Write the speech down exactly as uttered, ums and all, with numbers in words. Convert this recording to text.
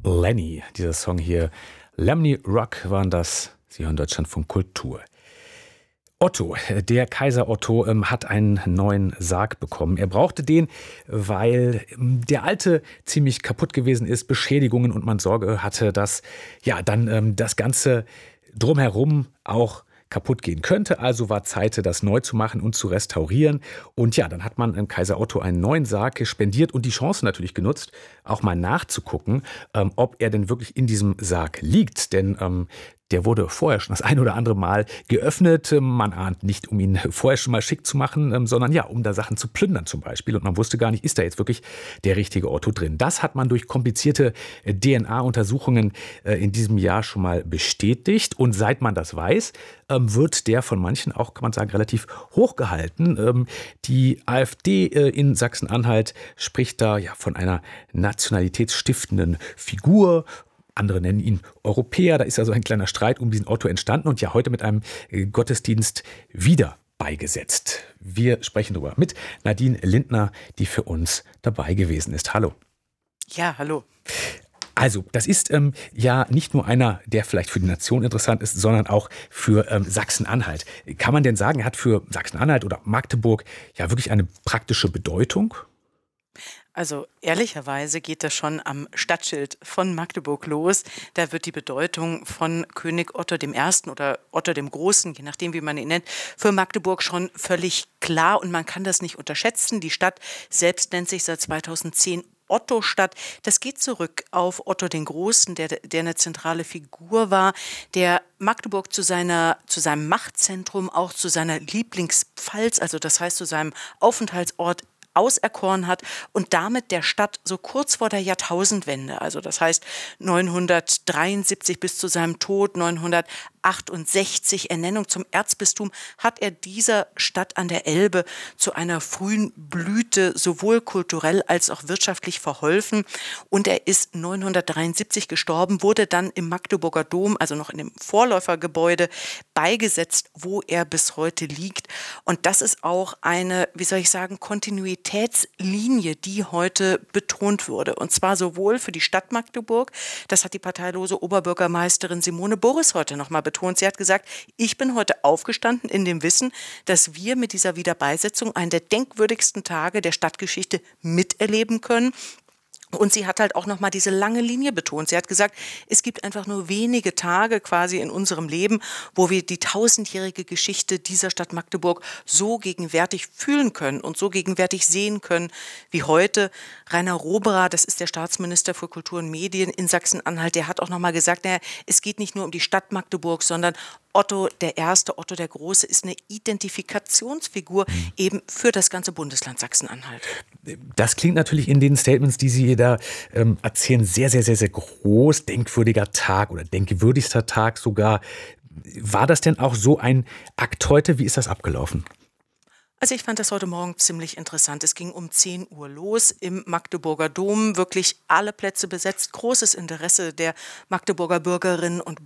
Lenny, dieser Song hier. Lemny Rock waren das. Sie hören Deutschlandfunk Kultur. Otto, der Kaiser Otto, ähm, hat einen neuen Sarg bekommen. Er brauchte den, weil ähm, der alte ziemlich kaputt gewesen ist, Beschädigungen, und man Sorge hatte, dass ja dann ähm, das Ganze drumherum auch kaputt gehen könnte. Also war Zeit, das neu zu machen und zu restaurieren. Und ja, dann hat man ähm, Kaiser Otto einen neuen Sarg spendiert und die Chance natürlich genutzt, auch mal nachzugucken, ähm, ob er denn wirklich in diesem Sarg liegt. Denn ähm, der wurde vorher schon das ein oder andere Mal geöffnet. Man ahnt nicht, um ihn vorher schon mal schick zu machen, sondern ja, um da Sachen zu plündern zum Beispiel. Und man wusste gar nicht, ist da jetzt wirklich der richtige Otto drin. Das hat man durch komplizierte D N A-Untersuchungen in diesem Jahr schon mal bestätigt. Und seit man das weiß, wird der von manchen auch, kann man sagen, relativ hochgehalten. Die AfD in Sachsen-Anhalt spricht da ja von einer nationalitätsstiftenden Figur. Andere nennen ihn Europäer. Da ist also ein kleiner Streit um diesen Otto entstanden und ja heute mit einem Gottesdienst wieder beigesetzt. Wir sprechen darüber mit Nadine Lindner, die für uns dabei gewesen ist. Hallo. Ja, hallo. Also, das ist ähm, ja nicht nur einer, der vielleicht für die Nation interessant ist, sondern auch für ähm, Sachsen-Anhalt. Kann man denn sagen, er hat für Sachsen-Anhalt oder Magdeburg ja wirklich eine praktische Bedeutung? Also ehrlicherweise geht das schon am Stadtschild von Magdeburg los. Da wird die Bedeutung von König Otto der Erste. oder Otto dem Großen, je nachdem wie man ihn nennt, für Magdeburg schon völlig klar und man kann das nicht unterschätzen. Die Stadt selbst nennt sich seit zweitausendzehn Otto-Stadt. Das geht zurück auf Otto den Großen, der, der eine zentrale Figur war, der Magdeburg zu seiner, zu seinem Machtzentrum, auch zu seiner Lieblingspfalz, also das heißt zu seinem Aufenthaltsort auserkoren hat und damit der Stadt so kurz vor der Jahrtausendwende, also das heißt neunhundertdreiundsiebzig bis zu seinem Tod, neunhundertachtundsechzig, Ernennung zum Erzbistum, hat er dieser Stadt an der Elbe zu einer frühen Blüte sowohl kulturell als auch wirtschaftlich verholfen. Und er ist neunhundertdreiundsiebzig gestorben, wurde dann im Magdeburger Dom, also noch in dem Vorläufergebäude, beigesetzt, wo er bis heute liegt. Und das ist auch eine, wie soll ich sagen, Kontinuität Linie, die heute betont wurde. Und zwar sowohl für die Stadt Magdeburg, das hat die parteilose Oberbürgermeisterin Simone Boris heute nochmal betont. Sie hat gesagt, ich bin heute aufgestanden in dem Wissen, dass wir mit dieser Wiederbeisetzung einen der denkwürdigsten Tage der Stadtgeschichte miterleben können. Und sie hat halt auch nochmal diese lange Linie betont. Sie hat gesagt, es gibt einfach nur wenige Tage quasi in unserem Leben, wo wir die tausendjährige Geschichte dieser Stadt Magdeburg so gegenwärtig fühlen können und so gegenwärtig sehen können wie heute. Rainer Roberer, das ist der Staatsminister für Kultur und Medien in Sachsen-Anhalt, der hat auch nochmal gesagt, naja, es geht nicht nur um die Stadt Magdeburg, sondern Otto der Erste, Otto der Große ist eine Identifikationsfigur eben für das ganze Bundesland Sachsen-Anhalt. Das klingt natürlich in den Statements, die Sie da ähm, erzählen, sehr, sehr, sehr, sehr groß. Denkwürdiger Tag oder denkwürdigster Tag sogar. War das denn auch so ein Akt heute? Wie ist das abgelaufen? Also ich fand das heute Morgen ziemlich interessant. Es ging um zehn Uhr los im Magdeburger Dom. Wirklich alle Plätze besetzt. Großes Interesse der Magdeburger Bürgerinnen und